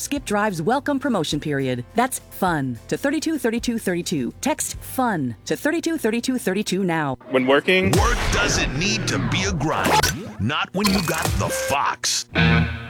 Skip Drive's welcome promotion period. That's FUN to 323232. Text FUN to 323232 now. When working, work doesn't need to be a grind. Not when you got the Fox.